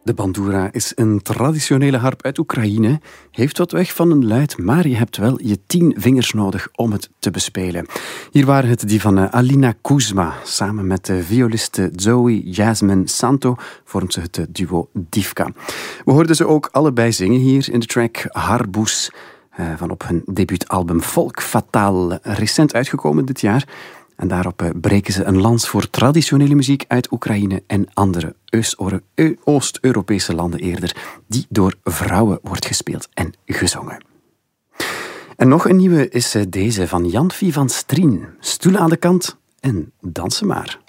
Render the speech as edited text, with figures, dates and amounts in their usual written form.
De bandura is een traditionele harp uit Oekraïne. Heeft wat weg van een luid, maar je hebt wel je 10 vingers nodig om het te bespelen. Hier waren het die van Alina Kuzma. Samen met de violiste Zoe Jasmine Santo vormt ze het duo Divka. We hoorden ze ook allebei zingen hier in de track Harbus van op hun debuutalbum Folk Fataal, recent uitgekomen dit jaar. En daarop breken ze een lans voor traditionele muziek uit Oekraïne en andere Oost-Europese landen eerder, die door vrouwen wordt gespeeld en gezongen. En nog een nieuwe is deze van Jan-Fie van Strien. Stoelen aan de kant en dansen maar.